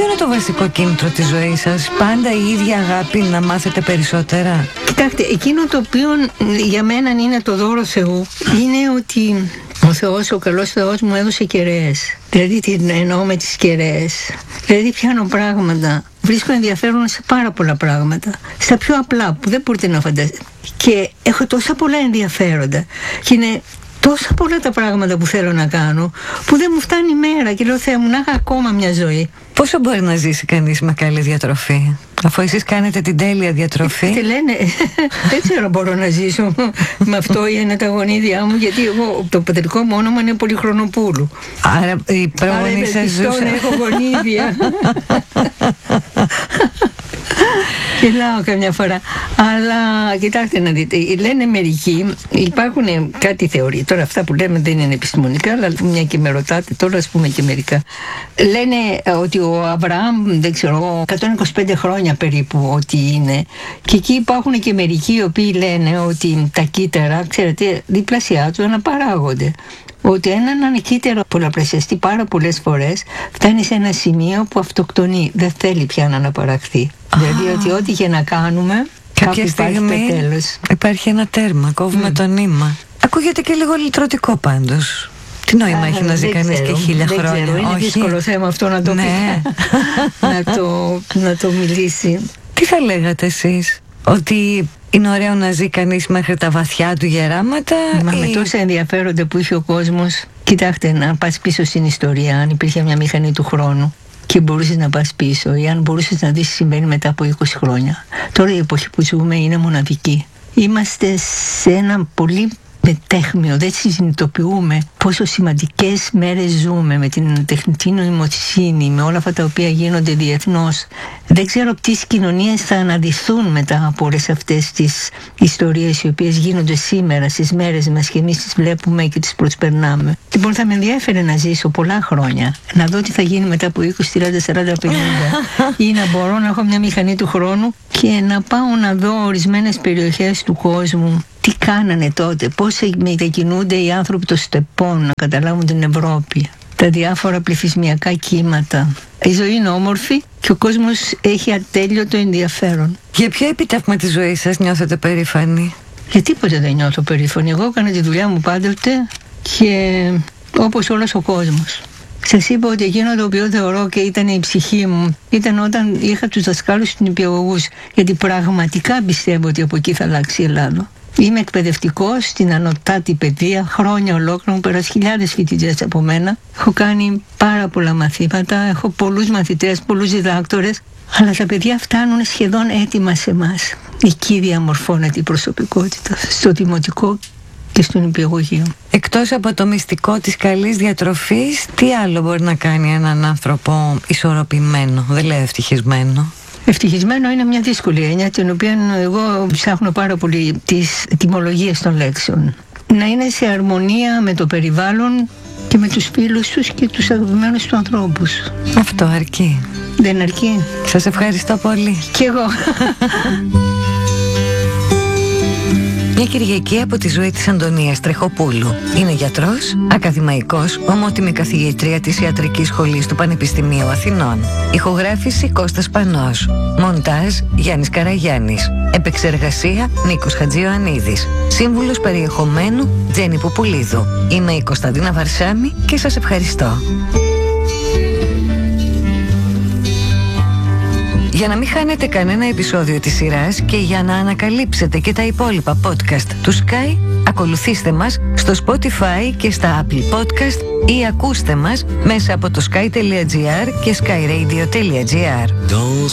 Ποιο είναι το βασικό κίνητρο της ζωής σας? Πάντα η ίδια αγάπη να μάθετε περισσότερα? Κοιτάξτε, εκείνο το οποίο για μένα είναι το δώρο Θεού είναι ότι ο Θεός, ο καλός Θεός μου έδωσε κεραίες. Δηλαδή την εννοώ με τις κεραίες. Δηλαδή πιάνω πράγματα, βρίσκω ενδιαφέρον σε πάρα πολλά πράγματα, στα πιο απλά που δεν μπορείτε να φανταστείτε. Και έχω τόσα πολλά ενδιαφέροντα και είναι τόσα πολλά τα πράγματα που θέλω να κάνω που δεν μου φτάνει η μέρα και λέω Θεέ μου να έχω ακόμα μια ζωή. Πόσο μπορεί να ζήσει κανείς με καλή διατροφή, αφού εσείς κάνετε την τέλεια διατροφή? Τι λένε, δεν ξέρω μπορώ να ζήσω με αυτό ή είναι τα γονίδια μου, γιατί εγώ το πατρικό μου όνομα είναι Πολυχρονοπούλου. Άρα οι πρόγονοι σας ζούσαν. Έχω γονίδια. Γελάω καμιά φορά. Αλλά κοιτάξτε να δείτε, λένε μερικοί, υπάρχουν κάτι θεωρεί. Τώρα αυτά που λέμε δεν είναι επιστημονικά, αλλά μια και με ρωτάτε τώρα, ας πούμε και μερικά. Λένε ότι ο Αβραάμ, δεν ξέρω, 125 χρόνια περίπου ότι είναι. Και εκεί υπάρχουν και μερικοί οι οποίοι λένε ότι τα κύτταρα, ξέρετε, διπλασιάζουν, αναπαράγονται. Ότι έναν κύτταρο πολλαπλασιαστεί πάρα πολλές φορές φτάνει σε ένα σημείο που αυτοκτονεί. Δεν θέλει πια να αναπαραχθεί. Δηλαδή ότι ό,τι και να κάνουμε, κάποια στιγμή υπάρχει ένα τέρμα, κόβουμε το νήμα. Ακούγεται και λίγο λυτρωτικό πάντως. Τι νόημα έχει να ζει κανείς και 1000 χρόνια? Ξέρω, είναι δύσκολο θέμα αυτό να το πει. να το μιλήσει. Τι θα λέγατε εσείς? Ότι είναι ωραίο να ζει κανείς μέχρι τα βαθιά του γεράματα? Με τόσα ενδιαφέροντα που είχε ο κόσμος. Κοιτάξτε, να πας πίσω στην ιστορία, αν υπήρχε μια μηχανή του χρόνου και μπορούσες να πας πίσω, ή αν μπορούσες να δεις τι συμβαίνει μετά από 20 χρόνια. Τώρα η εποχή που ζούμε είναι μοναδική. Είμαστε σε ένα πολύ μετέχμιο, δεν συνειδητοποιούμε πόσο σημαντικές μέρες ζούμε με την τεχνητή νοημοσύνη, με όλα αυτά τα οποία γίνονται διεθνώς. Δεν ξέρω τις κοινωνίες θα αναδυθούν μετά από όλες αυτές τις ιστορίες οι οποίες γίνονται σήμερα στις μέρες μας και εμείς τις βλέπουμε και τις προσπερνάμε. Λοιπόν, θα με ενδιαφέρε να ζήσω πολλά χρόνια, να δω τι θα γίνει μετά από 20, 30, 40, 50 ή να μπορώ να έχω μια μηχανή του χρόνου και να πάω να δω ορισμένες περιοχές του κόσμου. Τι κάνανε τότε, πώς μετακινούνται οι άνθρωποι των στεπών να καταλάβουν την Ευρώπη, τα διάφορα πληθυσμιακά κύματα. Η ζωή είναι όμορφη και ο κόσμος έχει ατέλειωτο ενδιαφέρον. Για ποιο επιτεύγμα της ζωής σας νιώθετε περήφανοι? Για τίποτα δεν νιώθω περήφανη. Εγώ έκανα τη δουλειά μου πάντοτε και όπως όλος ο κόσμος. Σας είπα ότι εκείνο το οποίο θεωρώ και ήταν η ψυχή μου ήταν όταν είχα τους δασκάλους και νηπιαγωγούς, γιατί πραγματικά πιστεύω ότι από εκεί θα αλλάξει η Ελλάδα. Είμαι εκπαιδευτικός στην ανωτάτη παιδεία, χρόνια ολόκληρα, μου πέρασαν χιλιάδες φοιτητές από μένα. Έχω κάνει πάρα πολλά μαθήματα, έχω πολλούς μαθητές, πολλούς διδάκτορες, αλλά τα παιδιά φτάνουν σχεδόν έτοιμα σε εμάς. Εκεί διαμορφώνεται η προσωπικότητα, στο δημοτικό και στο νηπιαγωγείο. Εκτός από το μυστικό της καλής διατροφής, τι άλλο μπορεί να κάνει έναν άνθρωπο ισορροπημένο, δεν λέω ευτυχισμένο? Ευτυχισμένο είναι μια δύσκολη έννοια, την οποία εγώ ψάχνω πάρα πολύ τις ετυμολογίες των λέξεων. Να είναι σε αρμονία με το περιβάλλον και με τους φίλους τους και τους αγαπημένους του ανθρώπους. Αυτό αρκεί? Δεν αρκεί? Σας ευχαριστώ πολύ. Κι εγώ. Μια Κυριακή από τη ζωή της Αντωνίας Τρεχοπούλου. Είναι γιατρός, ακαδημαϊκός, ομότιμη καθηγήτρια της Ιατρικής Σχολής του Πανεπιστημίου Αθηνών. Ηχογράφηση Κώστας Πανός. Μοντάζ Γιάννης Καραγιάννης. Επεξεργασία Νίκος Χατζιωαννίδης. Σύμβουλος περιεχομένου Τζέννη Πουπουλίδου. Είμαι η Κωνσταντίνα Βαρσάμη και σας ευχαριστώ. Για να μην χάνετε κανένα επεισόδιο της σειράς και για να ανακαλύψετε και τα υπόλοιπα podcast του Sky, ακολουθήστε μας στο Spotify και στα Apple Podcast ή ακούστε μας μέσα από το sky.gr και skyradio.gr.